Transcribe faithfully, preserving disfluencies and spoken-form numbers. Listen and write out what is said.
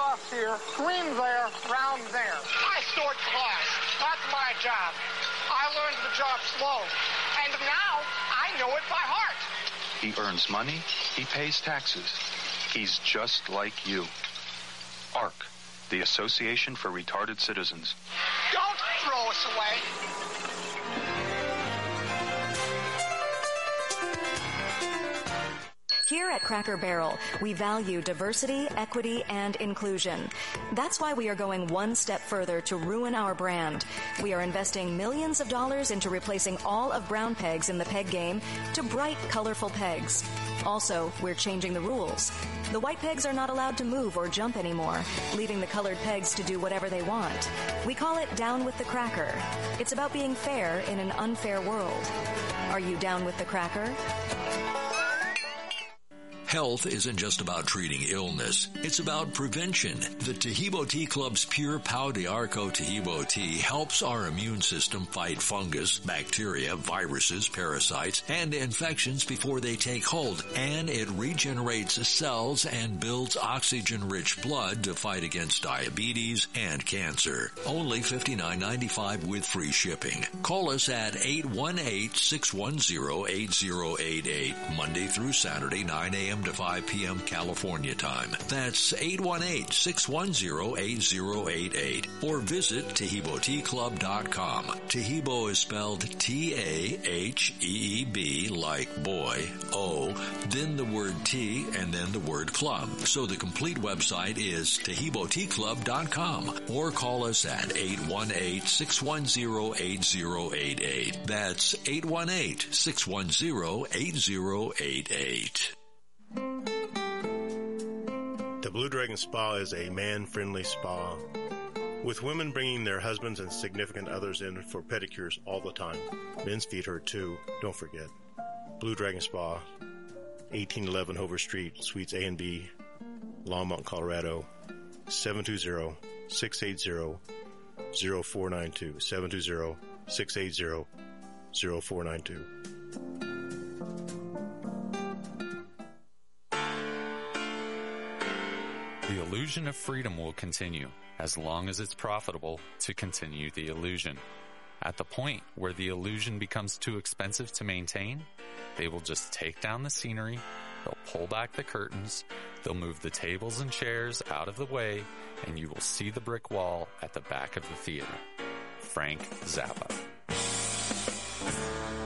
soft here, cream there, round there. I sort class. That's my job. I learned the job slow, and now I know it by heart. He earns money. He pays taxes. He's just like you. A R C, the Association for Retarded Citizens. Don't throw us away. Here at Cracker Barrel, we value diversity, equity, and inclusion. That's why we are going one step further to ruin our brand. We are investing millions of dollars into replacing all of brown pegs in the peg game to bright, colorful pegs. Also, we're changing the rules. The white pegs are not allowed to move or jump anymore, leaving the colored pegs to do whatever they want. We call it Down with the Cracker. It's about being fair in an unfair world. Are you down with the cracker? Health isn't just about treating illness. It's about prevention. The Tahibo Tea Club's Pure Pau de Arco Tahibo tea helps our immune system fight fungus, bacteria, viruses, parasites, and infections before they take hold. And it regenerates cells and builds oxygen-rich blood to fight against diabetes and cancer. Only fifty-nine ninety-five with free shipping. Call us at eight one eight, six one zero, eight zero eight eight, Monday through Saturday, nine a.m. to five p.m. California time. That's eight one eight, six one zero, eight zero eight eight. Or visit Tahibo Tea Club dot com. Tahibo is spelled T A H E E B like boy, O, then the word tea, and then the word club. So the complete website is Tahibo Tea Club dot com. Or call us at eight one eight, six one zero, eight zero eight eight. That's eight one eight, six one zero, eight zero eight eight. The Blue Dragon Spa is a man-friendly spa, with women bringing their husbands and significant others in for pedicures all the time. Men's feet hurt too, don't forget. Blue Dragon Spa, eighteen eleven Hover Street, Suites A and B, Longmont, Colorado, seven two zero, six eight zero, zero four nine two, seven two zero, six eight zero, zero four nine two. The illusion of freedom will continue as long as it's profitable to continue the illusion. At the point where the illusion becomes too expensive to maintain, they will just take down the scenery, they'll pull back the curtains, they'll move the tables and chairs out of the way, and you will see the brick wall at the back of the theater. Frank Zappa.